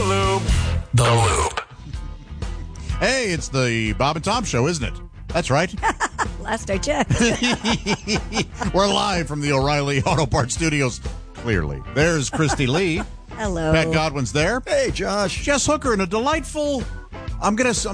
The Loop. Hey, it's the Bob and Tom Show, isn't it? That's right. Last I checked. We're live from the O'Reilly Auto Parts Studios. Clearly. There's Christy Lee. Hello. Pat Godwin's there. Hey, Josh. Jess Hooker in a delightful, I'm